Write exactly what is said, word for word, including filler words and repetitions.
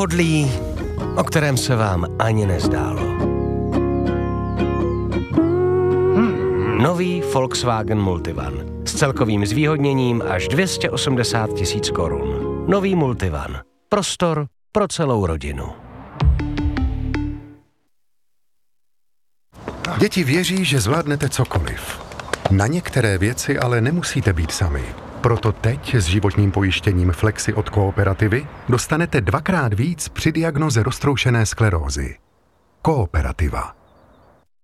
pohodlí, o kterém se vám ani nezdálo. Hmm. Nový Volkswagen Multivan s celkovým zvýhodněním až dvě stě osmdesát tisíc korun. Nový Multivan. Prostor pro celou rodinu. Děti věří, že zvládnete cokoliv. Na některé věci ale nemusíte být sami. Proto teď s životním pojištěním Flexi od Kooperativy dostanete dvakrát víc při diagnoze roztroušené sklerózy. Kooperativa.